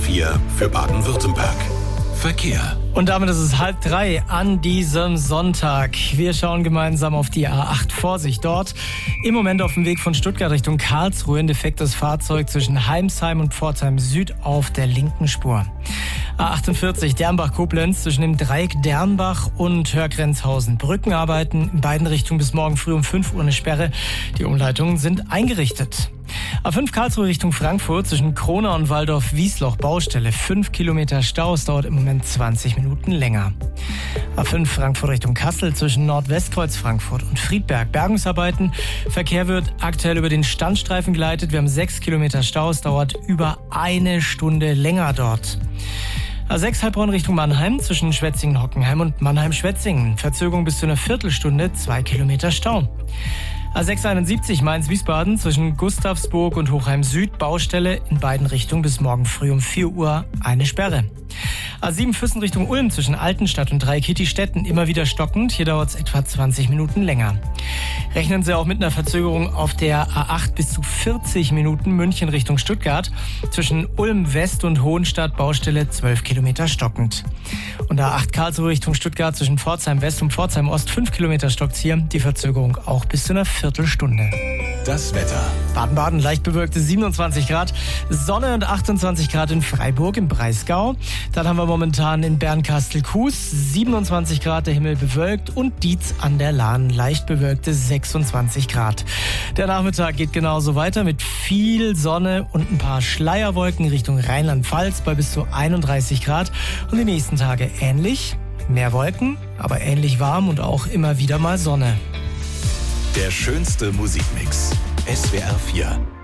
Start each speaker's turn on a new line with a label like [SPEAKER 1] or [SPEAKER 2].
[SPEAKER 1] 4 für Baden-Württemberg. Verkehr.
[SPEAKER 2] Und damit ist es 2:30 an diesem Sonntag. Wir schauen gemeinsam auf die A8. Vorsicht dort. Im Moment auf dem Weg von Stuttgart Richtung Karlsruhe ein defektes Fahrzeug zwischen Heimsheim und Pforzheim Süd auf der linken Spur. A48 Dernbach-Koblenz zwischen dem Dreieck Dernbach und Hörgrenzhausen. Brückenarbeiten in beiden Richtungen bis morgen früh um 5 Uhr eine Sperre. Die Umleitungen sind eingerichtet. A5 Karlsruhe Richtung Frankfurt zwischen Kronau und Waldorf-Wiesloch Baustelle. 5 Kilometer Stau, es dauert im Moment 20 Minuten länger. A5 Frankfurt Richtung Kassel zwischen Nordwestkreuz Frankfurt und Friedberg. Bergungsarbeiten. Verkehr wird aktuell über den Standstreifen geleitet. Wir haben 6 Kilometer Stau, es dauert über eine Stunde länger dort. A6 Heilbronn Richtung Mannheim zwischen Schwetzingen-Hockenheim und Mannheim-Schwetzingen. Verzögerung bis zu einer Viertelstunde, 2 Kilometer Stau. A671 Mainz-Wiesbaden zwischen Gustavsburg und Hochheim Süd Baustelle in beiden Richtungen bis morgen früh um 4 Uhr eine Sperre. A7 Füssen Richtung Ulm zwischen Altenstadt und Dreieck-Hittistetten immer wieder stockend. Hier dauert es etwa 20 Minuten länger. Rechnen Sie auch mit einer Verzögerung auf der A8 bis zu 40 Minuten München Richtung Stuttgart. Zwischen Ulm West und Hohenstadt Baustelle 12 Kilometer stockend. Und A8 Karlsruhe Richtung Stuttgart zwischen Pforzheim West und Pforzheim Ost 5 Kilometer stockt's hier. Die Verzögerung auch bis zu einer Viertelstunde.
[SPEAKER 1] Das Wetter.
[SPEAKER 2] Baden-Baden leicht bewölkte 27 Grad, Sonne und 28 Grad in Freiburg im Breisgau. Dann haben wir momentan in Bernkastel-Kues 27 Grad, der Himmel bewölkt und Dietz an der Lahn leicht bewölkte 26 Grad. Der Nachmittag geht genauso weiter mit viel Sonne und ein paar Schleierwolken Richtung Rheinland-Pfalz bei bis zu 31 Grad. Und die nächsten Tage ähnlich, mehr Wolken, aber ähnlich warm und auch immer wieder mal Sonne.
[SPEAKER 1] Der schönste Musikmix. SWR 4.